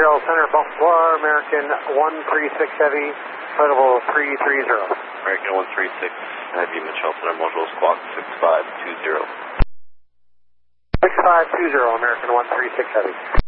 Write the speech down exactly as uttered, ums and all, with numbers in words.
Montreal Center, Bonsoir, American one three six Heavy, flight level three three zero. American one three six Heavy, Montreal Center, Montreal Squawk six five two zero. six five two zero, American one three six Heavy.